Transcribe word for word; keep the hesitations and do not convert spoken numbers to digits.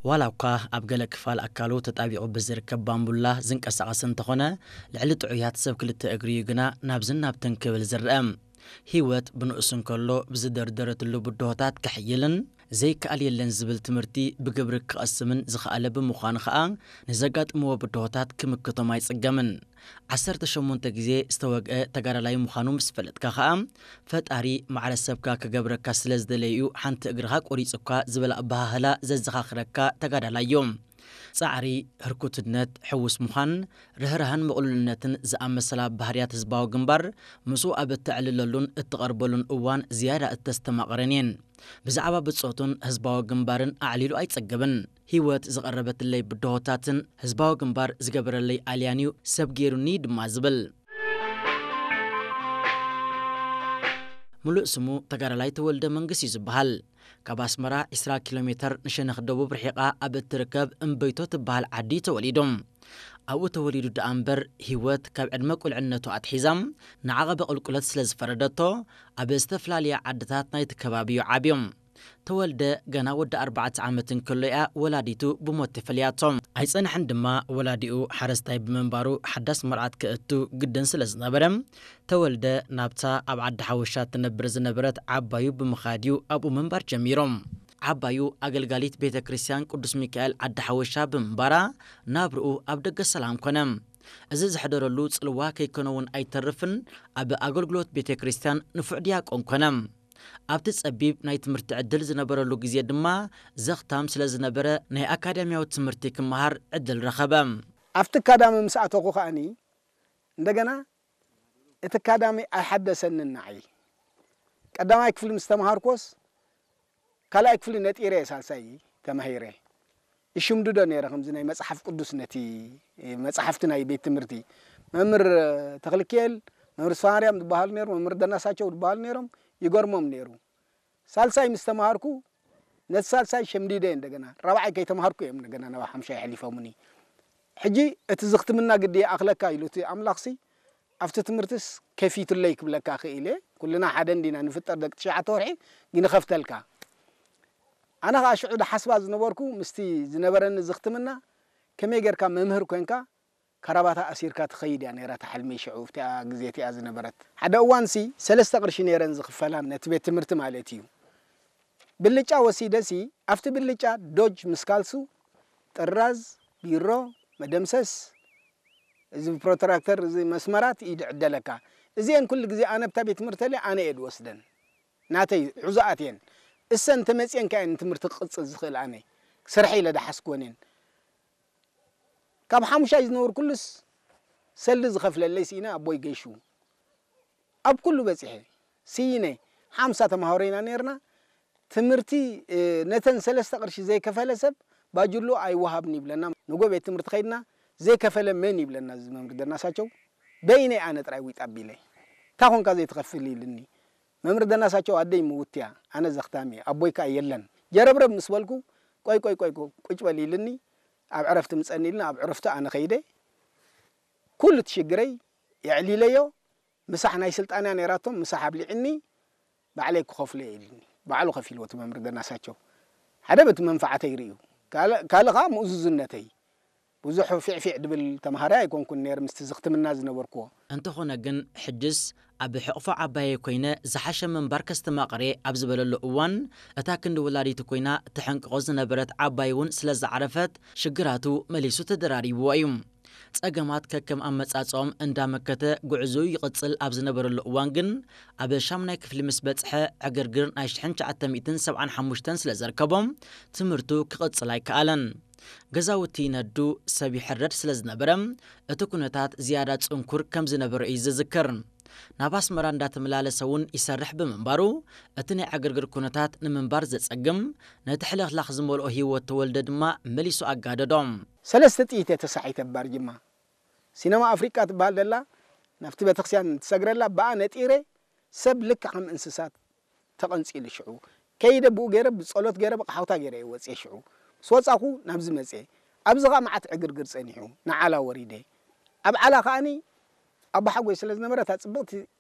ዋላውካ ኣብ ገለ ክፋል ኣካሉ ተጣቢቑ ብዝርከብ ባምቡላ ዝንቀሳቐስ እንተኾነ ልዕሊ ጥዑያት ሰብ ክልተ እግሪ ግና ናብዝን ናብተን ክብል ዝርአ ህይወት ብንእሱን ከሎ ብዝደርደረትሉ ብድሆታት ክሕይልን ዘይከኣል የለን ዝብል ትምህርቲ ብግብሪ ክቐስምን ዝኸኣለ ብምዃኑ ኸኣ ንዘጋጥምዎ ብድሆታት ክምክቶም ኣይጽገምን ዓሰርተ ሸሞንተ ግዜ ዝተወግአ ተጋዳላይ ምዃኑ ምስ ፈለጥካ ኸኣ ፈጣሪ ማዕረሰብካ ክገብረካ ስለ ዝደለዩ ሓንቲ እግርኻ ቆሪፅካ ዝበላ ኣባህላ ዘዘኻኽረካ ተጋዳላዮም ጻዕሪ ህርኩትነት ሕውስ ምዃን ርህራህን መቕሉልነትን ዝኣመሰላ ባህርያት ህዝባዊ ግንባር ምስኡ ኣብ እትዕልለሉን እትቐርበሉን እዋን ዝያዳ እተስተማቕረን እየን ብዛዕባ ብጾቱን ህዝባዊ ግንባርን ኣዕሊሉ ኣይጸገበን ህይወት ዝቐረበትለይ ብድሆታትን ህዝባዊ ግንባር ዝገበረለይ ኣልያንዩ ሰብ ገይሩኒ ድማ ዝብል ሙሉእ ስሙ ተጋዳላይ ተወልደ መንግስት እዩ ዝበሃል ካብ ኣስመራ عشرين ኪሎሜትር ንሸነኽ ደቡብ ርሒቓ ኣብ እትርከብ እምበይቶ ትበሃል ዓዲ ተወሊዶም ኣብኡ ተወሊዱ ደኣ እምበር ህይወት ካብ ዕድመ ቁልዕነቱ ኣትሒዛም ንዓቐበ ቁልቁለት ስለ ዝፈረደቶ ኣብ ዝተፈላለያ ዓድታት ናይቲ ከባቢ ዓብዮም ተወልደ ገና ወዲ ኣርባዕተ ዓመትን ከሎ እያ ወላዲቱ ብሞት ተፈልያቶም ኣይጸንሐን ድማ ወላዲኡ ሓረስታይ ብምንባሩ ሓዳስ መርዓት ክእቱ ግደን ስለ ዝነበረ ተወልደ ናብታ ኣብ ዓዲ ሓወሻ ትነብር ዝነበረት ዓባዩ ብምኻድዩ ኣብኡ መንባር ጀሚሮም ዓባዩ ኣገልጋሊት ቤተ ክርስቲያን ቅዱስ ሚካኤል ዓዲ ሓወሻ ብምንባራ ናብርኡ ኣብ ደገ ሰላም ኮነ እዚ ዝሕደረሉ ጽልዋ ከይኮነውን ኣይተርፍን ኣብ ኣገልግሎት ቤተ ክርስቲያን ንፉዕ ዲያቆን ኮነ ኣብቲ ጸቢብ ናይ ትምህርቲ ዕድል ዝነበረሉ ግዜ ድማ ዘኽታም ስለ ዝነበረ ናይ ኣካዳሚያዊ ትምህርቲ ክመሃር ዕድል ረኸበ ኣብቲ ኣካዳሚ ምስ ኣተኹ ኸኣኒ እንደገና እቲ ኣካዳሚ ኣይሓደሰንን ንዓይ ቀዳማይ ክፍሊ ምስ ተምሃርኮስ ካልኣይ ክፍሊ ነጢረ ሳልሳይ ተማሂረ ይሽምድዶ ነይረ ከምዚ ናይ መጽሓፍ ቅዱስ ነቲ መጽሓፍቲ ናይ ቤት ትምህርቲ መምህር ተኽልክኤል መምህር ስፋርያም ዝበሃሉ ነይሩ መምህር ደናሳቸው ዝበሃሉ ነይሮም ይገርሞም ነይሩ ሳልሳይ ምስ ተማሃርኩ ነቲ ሳልሳይ ሸምዲደ እንደገና ራብዓይ ከይተማሃርኩ እዮም እንደገና ናብ ሓምሻይ ሓሊፎሙኒ ሕጂ እቲ ዝኽትምና ግዲ ኣኽለካ ኢሉቲ ኣምላኽሲ ኣብቲ ትምህርትስ ከፊትለይ ክብለካ ኽኢለ ኩልና ሓደ እንዲና ንፍጠር ደቂ ትሽዓተ ወርሒ ግን ኸፍተልካ ኣነ ኸኣ ሽዑ ሓስባ ዝነበርኩ ምስቲ ዝነበረኒ ዝኽትምና ከመይ ጌርካ መምህር ኮንካ ከራባታ ኣሲርካ ትኸይድ እያ ነይራ ተሓልመይ ሽዑ እፍቲኣ ግዜት እያ ዝነበረት ሓደ እዋንሲ ሰለስተ ቅርሺ ነይረን ዝኽፈላ ነቲ ቤት ትምህርቲ ማለት እዩ ብልጫ ወሲደሲ ኣብቲ ብልጫ ዶጅ ምስካልሱ ጥራዝ ቢሮ መደምሰስ እዚ ፕሮትራክተር እዚ መስመራት ይድዕደለካ እዚአን ኩሉ ግዜ ኣነ ብታ ቤት ትምህርቲ ላይ ኣነ እየ ድወስደን ናተይ ዑዛኣት እየን እሰን ተመፅየን ካየን ትምህርቲ ክቕፅል ዝኽእል ኣነ ስርሐ ኢለ ዳሓስኮንን ካብ ሓሙሻይ ዝነብር ኩሉስ ሰልዲ ዝኸፍለለይ ሲና ኣቦይ ገይሹ ኣብ ኩሉ በፂሐ ሲነ ሓምሳ ተማሃሮይና ነርና ትምህርቲ ነተን ሰለስተ ቅርሺ ዘይከፈለ ሰብ ባጅሎ ኣይወሃብኒ ይብለና ንጎ ቤት ትምህርቲ ኸይድና ዘይከፈለ መን ይብለና መምህር ደናሳቸው በይነ ኣነ ጥራይ ዊጣቢለ ታኾንካ ዘይትኸፍል ኢልኒ መምህር ደናሳቸው ኣደይ ምውትያ ኣነ ዘኽታሚ ኣቦይካ የለን ጀረብረብ ምስ በልኩ ቆይ ቆይ ቆይ ቁጭ በል ኢልኒ ኣብ ዕረፍቲ ምጸኒልና ኣብ ዕረፍቲ ኣነ ኸይደ ኩሉ ትሽግረይ ይዕሊለዮ ምሳሕ ናይ ስልጣንያ ነይራቶም ምሳሕ ኣብሊዕኒ ባዕለይ ክኸፍለ ኢልኒ ባዕሉ ኸፊልዎ እቲ መምህር ደናሳቸው ሓደ በቲ መንፋዓተይ ርእዩ ካልእ ኸኣ ምእዙዝነተይ ብዙሕ ፊዕፊዕ ድብል ተምሃራይ ኣይኮንኩን ነይር ምስቲ ዝኽትምና ዝነበርክዎ እንተኾነ ግን ሕጅስ ኣብ ሕቕፎ ዓባየ ኮይነ ዝሓሸ መንባር ከስተማቕረ ኣብ ዝበለሉ እዋን እታ ክንዲ ወላዲቱ ኮይና ተሐንቅቆ ዝነበረት ዓባይ እውን ስለ ዝዓረፈት ሽግራቱ መሊሱ ተደራሪብዎ እዩ ጸገማት ከከም ኣመጻጽኦም እንዳመከተ ጉዕዙ ይቕጽል ኣብ ዝነበረሉ እዋን ግን ኣብ ሻምናይ ክፍሊ ምስ በጽሐ ዕግርግር ናይ ሽሕን ትሽዓተ ሰብዓን ሓሙሽተን ስለ ዘርከቦም ትምህርቱ ክቕጽል ኣይከኣለን ገዛውቲ ነዱ ሰብ ይሕረድ ስለ ዝነበረ እቲ ኩነታት ዝያዳ ጽንኩር ከም ዝነበረ እዩ ዝዝክር ናብ ኣስመራ እንዳተመላለሰውን ይሰርሕ ብምንባሩ እቲ ናይ ዕግርግር ኩነታት ንምንባር ዘጸግም ነቲ ሕልኽላኽ ዝመልኦ ህይወት ተወልደ ድማ መሊሱ ኣጋደዶም ሰለስተ ጥይት ተሳሒተ ባርጅማ ሲነማ ኣፍሪቃ ትበሃል ደላ ናፍቲ ቤተክርስቲያን ትሰግረላ በኣ ነጢረ ሰብ ልክ ከም እንስሳት ተቐንፂሉ ሽዑ ከይደ ብኡ ገይረ ብጸሎት ገይረ ብቕሓውታ ገይረ ይወፅየ ሽዑ ስወጻኹ ናብዚ መፅየ ኣብዚ ኸ መዓት ዕግርግር ጸኒሑ ንዓላ ወሪደ ኣብ ዓላ ኸኣኒ ኣባ ሓጎይ ስለ ዝነበረ እታ ጽብቕቲ